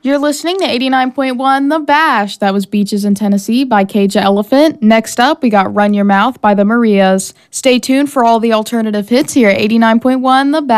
You're listening to 89.1 The Bash. That was Beaches in Tennessee by Cage Elephant. Next up, we got Run Your Mouth by the Marias. Stay tuned for all the alternative hits here at 89.1 The Bash.